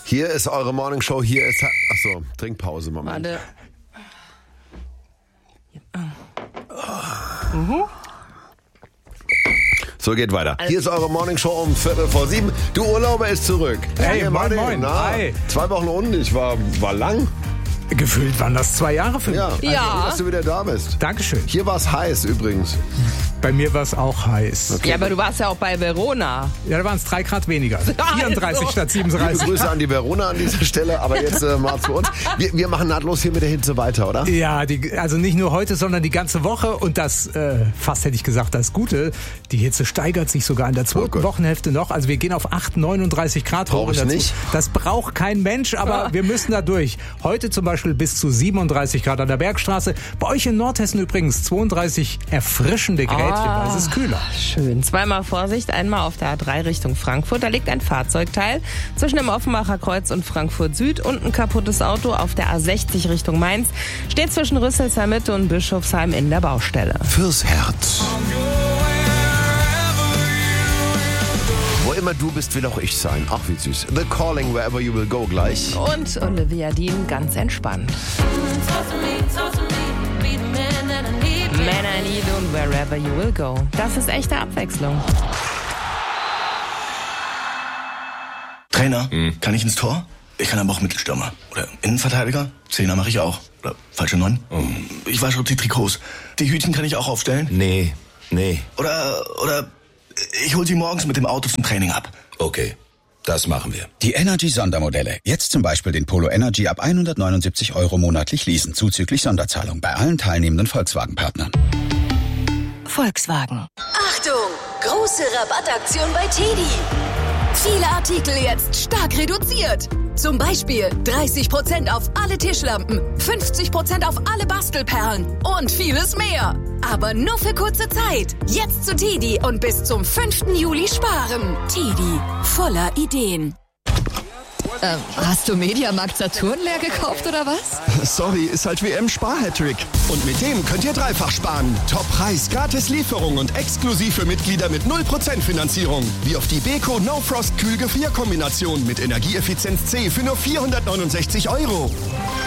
Hier ist eure Morning Show, hier ist... Achso, Trinkpause, Moment. Warte. So, geht weiter. Hier ist eure Morning Show um 7:15. Du Urlauber ist zurück. Hey, moin. Hi. 2 Wochen unten, ich war lang. Gefühlt waren das 2 Jahre für mich. Ja, Ja. dass du wieder da bist. Dankeschön. Hier war es heiß übrigens. Bei mir war es auch heiß. Okay. Ja, aber du warst ja auch bei Verona. Ja, da waren es 3 Grad weniger. 34 statt Liebe 37. Grüße an die Verona an dieser Stelle, aber jetzt mal zu uns. Wir machen nahtlos hier mit der Hitze weiter, oder? Ja, also nicht nur heute, sondern die ganze Woche. Und das, fast hätte ich gesagt, das Gute, die Hitze steigert sich sogar in der zweiten Wochenhälfte noch. Also wir gehen auf 39 Grad hoch. Brauch ich nicht. Das braucht kein Mensch, aber wir müssen da durch. Heute zum Beispiel bis zu 37 Grad an der Bergstraße. Bei euch in Nordhessen übrigens 32 erfrischende Grätchen. Es ist kühler. Schön. Zweimal Vorsicht, einmal auf der A3 Richtung Frankfurt. Da liegt ein Fahrzeugteil zwischen dem Offenbacher Kreuz und Frankfurt Süd und ein kaputtes Auto auf der A60 Richtung Mainz. Steht zwischen Rüsselsheim Mitte und Bischofsheim in der Baustelle. Fürs Herz. Wo immer du bist, will auch ich sein. Ach, wie süß. The Calling, Wherever You Will Go gleich. Und Olivia Dean ganz entspannt. Man I Need und Wherever You Will Go. Das ist echte Abwechslung. Trainer, kann ich ins Tor? Ich kann aber auch Mittelstürmer. Oder Innenverteidiger? Zehner mache ich auch. Oder falsche 9? Ich wasche die Trikots. Die Hütchen kann ich auch aufstellen? Nee. Oder ich hol sie morgens mit dem Auto zum Training ab. Okay, das machen wir. Die Energy-Sondermodelle. Jetzt zum Beispiel den Polo Energy ab 179 € monatlich leasen, zuzüglich Sonderzahlung bei allen teilnehmenden Volkswagen-Partnern. Volkswagen. Achtung! Große Rabattaktion bei TEDi. Viele Artikel jetzt stark reduziert. Zum Beispiel 30% auf alle Tischlampen, 50% auf alle Bastelperlen und vieles mehr. Aber nur für kurze Zeit. Jetzt zu TEDi und bis zum 5. Juli sparen. TEDi, voller Ideen. Hast du Mediamarkt Saturn leer gekauft oder was? Sorry, ist halt WM-Spar-Hattrick. Und mit dem könnt ihr dreifach sparen. Top-Preis, Gratis-Lieferung und exklusiv für Mitglieder mit 0% Finanzierung. Wie auf die Beko No-Frost Kühl-Gefrier-Kombination mit Energieeffizienz C für nur 469 €.